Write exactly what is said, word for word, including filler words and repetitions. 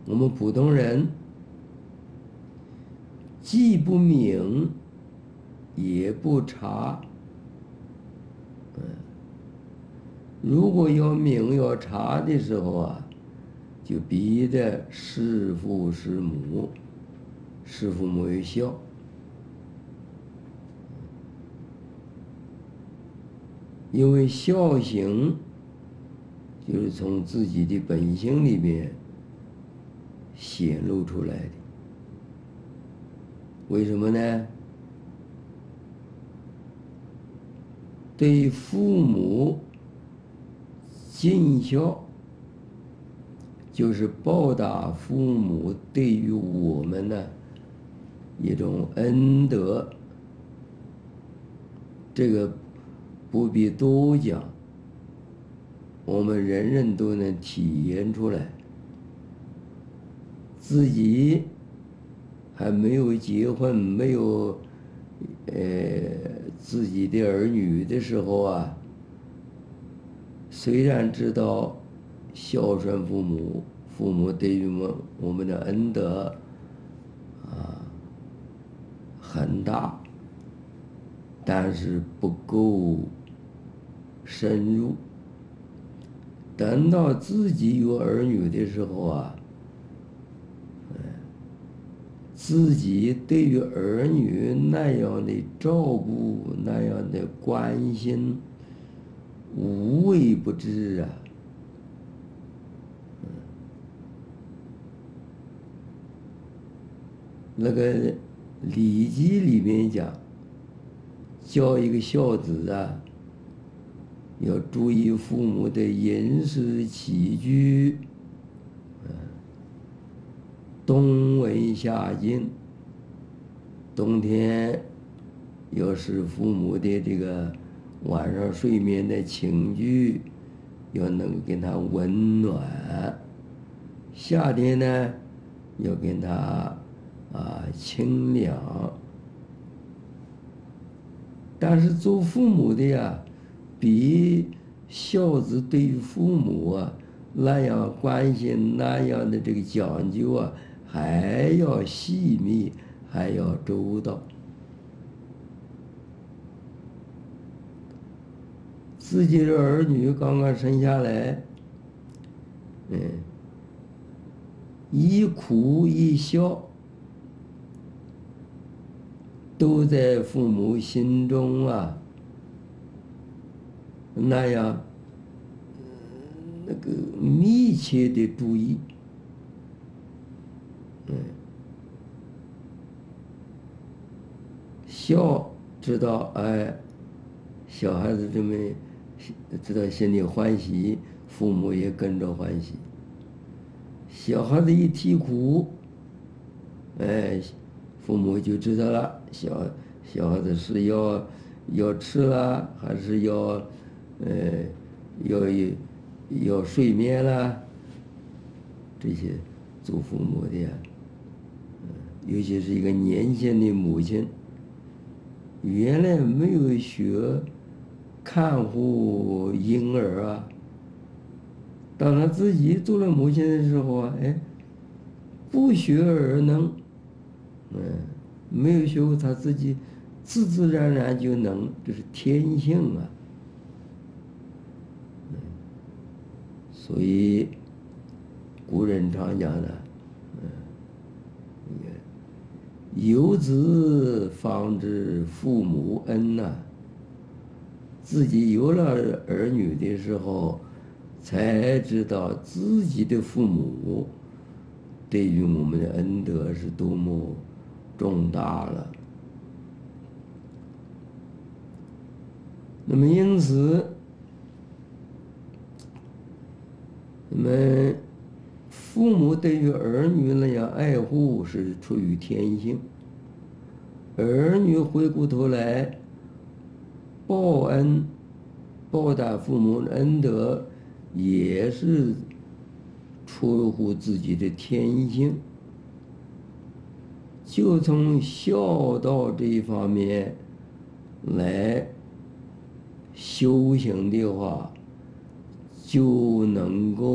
我们普通人既不明也不察。嗯，如果要明要察的时候啊，就逼着弑父弑母，弑父母有孝。因为孝行就是从自己的本性里面显露出来的。为什么呢？对父母尽孝，就是报答父母对于我们的一种恩德。这个不必多讲，我们人人都能体验出来。自己还没有结婚，没有呃自己的儿女的时候啊，虽然知道孝顺父母，父母对于我我们的恩德啊很大，但是不够深入。等到自己有儿女的时候啊，自己对于儿女那样的照顾，那样的关心，无微不至啊。那个《礼记》里面讲，教一个孝子啊，要注意父母的饮食起居，冬温夏进。冬天要使父母的这个晚上睡眠的寝具要能给他温暖，夏天呢要给他啊清凉。但是做父母的呀，比孝子对于父母啊那样关心，那样的这个讲究啊，还要细密，还要周到。自己的儿女刚刚生下来，嗯，一哭一笑，都在父母心中啊，那样那个密切的注意。嗯，笑知道，哎，小孩子这么知道心里欢喜，父母也跟着欢喜。小孩子一啼哭，哎，父母就知道了，小小孩子是要要吃了，还是要呃要要睡眠了。这些做父母的呀，尤其是一个年轻的母亲，原来没有学看护婴儿啊，当他自己做了母亲的时候啊，哎，不学而能，嗯，没有学过，他自己自自然然就能，这是天性啊。所以古人常讲的，嗯，有子方知父母恩呐、啊。自己有了儿女的时候，才知道自己的父母对于我们的恩德是多么重大了。那么因此，那么父母对于儿女那样爱护是出于天性，儿女回过头来报恩报答父母的恩德，也是出乎自己的天性。就从孝道这一方面来修行的话，就能够